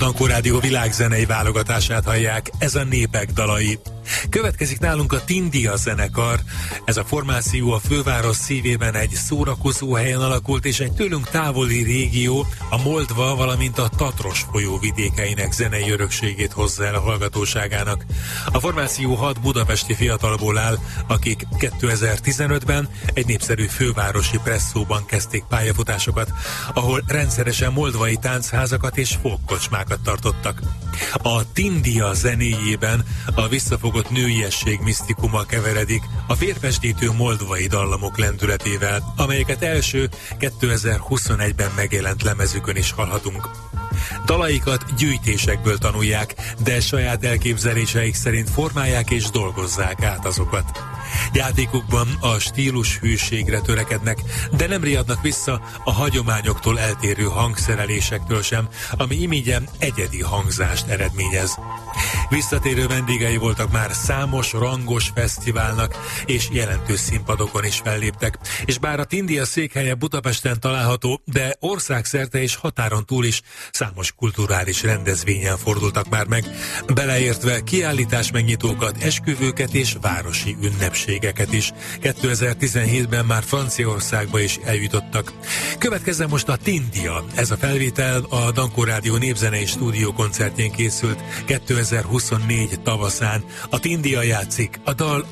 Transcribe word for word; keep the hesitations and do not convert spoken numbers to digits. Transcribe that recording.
Dankó Rádió világzenei válogatását hallják, ez a Népek dalai. Következik nálunk a Tindia zenekar. Ez a formáció a főváros szívében egy szórakozó helyen alakult, és egy tőlünk távoli régió, a Moldva, valamint a Tatros folyó vidékeinek zenei örökségét hozza el a hallgatóságának. A formáció hat budapesti fiatalból áll, akik kétezer-tizenötben egy népszerű fővárosi presszóban kezdték pályafutásokat, ahol rendszeresen moldvai táncházakat és folkkocsmákat tartottak. A Tindia zenéjében a visszafogott nőiesség misztikuma keveredik a vérfesdítő moldvai dallamok lendületével, amelyeket első kétezer-huszonegyben megjelent lemezükön is hallhatunk. Dalaikat gyűjtésekből tanulják, de saját elképzeléseik szerint formálják és dolgozzák át azokat. Játékukban a stílus hűségre törekednek, de nem riadnak vissza a hagyományoktól eltérő hangszerelésektől sem, ami imígye egyedi hangzást eredményez. Visszatérő vendégei voltak már számos rangos fesztiválnak, és jelentős színpadokon is felléptek, és bár a Tindia székhelye Budapesten található, de országszerte és határon túl is számos kulturális rendezvényen fordultak már meg, beleértve kiállításmegnyitókat, esküvőket és városi ünnepségeket is. kétezer-tizenhétben már Franciaországba is eljutottak. Következzen most a Tindia. Ez a felvétel a Dankó Rádió népzenei stúdió koncertjén készült kétezer-huszonnégy tavaszán. A Tindia játszik, a dal